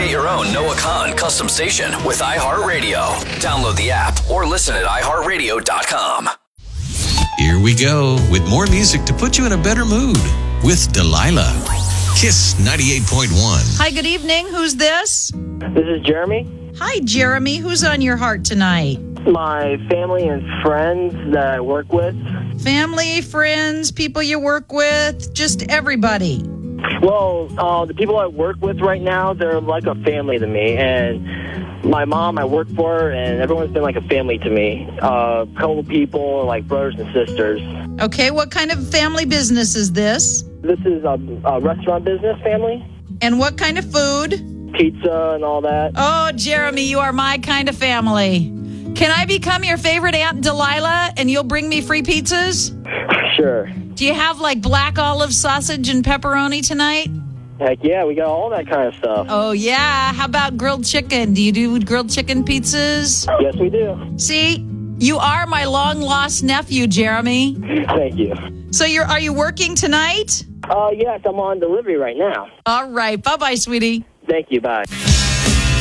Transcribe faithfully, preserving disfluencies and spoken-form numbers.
Create your own Noah Khan custom station with iHeartRadio. Download the app or listen at i heart radio dot com. Here we go with more music to put you in a better mood with Delilah. Kiss ninety-eight point one. Hi, good evening. Who's this? This is Jeremy. Hi, Jeremy. Who's on your heart tonight? My family and friends that I work with. Family, friends, people you work with, just everybody. Well, uh, the people I work with right now, they're like a family to me. And my mom, I work for her, and everyone's been like a family to me. Uh, a couple of people are like brothers and sisters. Okay, what kind of family business is this? This is a, a restaurant business family. And what kind of food? Pizza and all that. Oh, Jeremy, you are my kind of family. Can I become your favorite Aunt Delilah and you'll bring me free pizzas? Sure. Do you have like black olive sausage and pepperoni tonight? Heck yeah, we got all that kind of stuff. Oh, yeah. How about grilled chicken? Do you do grilled chicken pizzas? Yes, we do. See, you are my long-lost nephew, Jeremy. Thank you. So you're are you working tonight? Uh, yes, I'm on delivery right now. All right. Bye-bye, sweetie. Thank you. Bye.